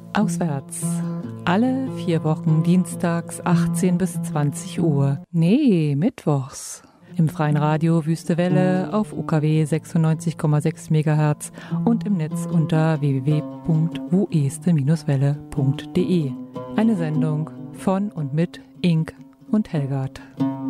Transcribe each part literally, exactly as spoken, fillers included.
Auswärts. Alle vier Wochen dienstags achtzehn bis zwanzig Uhr. Nee, mittwochs. Im freien Radio Wüste Welle auf U K W sechsundneunzig Komma sechs Megahertz und im Netz unter w w w punkt wueste welle punkt de. Eine Sendung von und mit Ink und Helgard.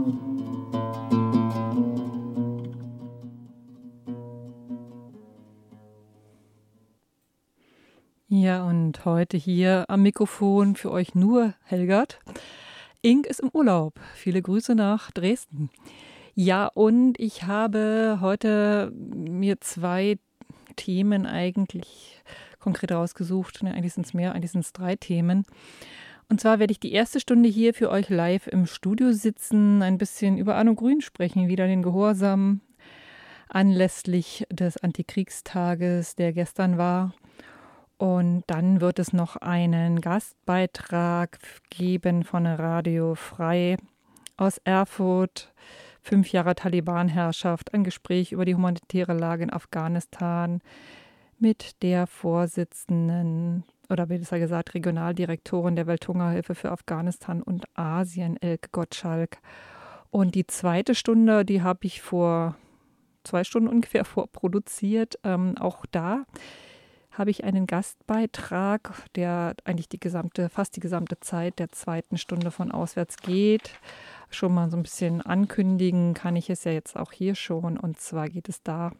Ja, und heute hier am Mikrofon für euch nur Helgard. Ink ist im Urlaub. Viele Grüße nach Dresden. Ja, und ich habe heute mir zwei Themen eigentlich konkret rausgesucht. Ne, eigentlich sind es mehr, eigentlich sind es drei Themen. Und zwar werde ich die erste Stunde hier für euch live im Studio sitzen, ein bisschen über Arno Grün sprechen, wieder den Gehorsam anlässlich des Antikriegstages, der gestern war. Und dann wird es noch einen Gastbeitrag geben von Radio Frei aus Erfurt. Fünf Jahre Taliban-Herrschaft, ein Gespräch über die humanitäre Lage in Afghanistan mit der Vorsitzenden oder besser gesagt Regionaldirektorin der Welthungerhilfe für Afghanistan und Asien, Elke Gottschalk. Und die zweite Stunde, die habe ich vor zwei Stunden ungefähr vorproduziert. Ähm, auch da habe ich einen Gastbeitrag, der eigentlich die gesamte, fast die gesamte Zeit der zweiten Stunde von Auswärts geht. Schon mal so ein bisschen ankündigen kann ich es ja jetzt auch hier schon. Und zwar geht es da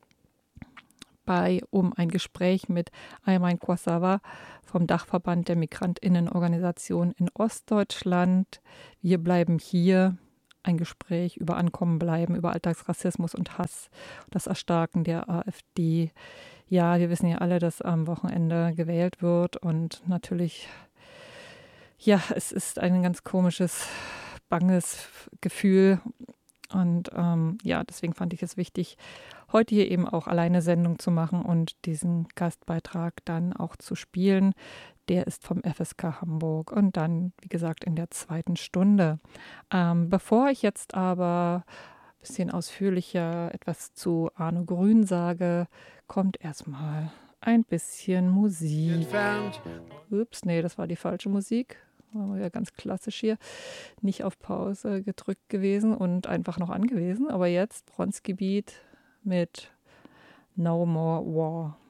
bei um ein Gespräch mit Ayman Kwasawa vom Dachverband der MigrantInnenorganisation in Ostdeutschland. Wir bleiben hier. Ein Gespräch über Ankommen bleiben, über Alltagsrassismus und Hass, das Erstarken der AfD. Ja, wir wissen ja alle, dass am Wochenende gewählt wird und natürlich, ja, es ist ein ganz komisches, banges Gefühl und ähm, ja, deswegen fand ich es wichtig, heute hier eben auch alleine Sendung zu machen und diesen Gastbeitrag dann auch zu spielen. Der ist vom F S K Hamburg und dann, wie gesagt, in der zweiten Stunde. Ähm, bevor ich jetzt aber ein bisschen ausführlicher etwas zu Arno Grün sage, kommt erstmal ein bisschen Musik. Ups, nee, das war die falsche Musik. War mal ja ganz klassisch hier. Nicht auf Pause gedrückt gewesen und einfach noch angewiesen. Aber jetzt Bronzegebiet mit No More War.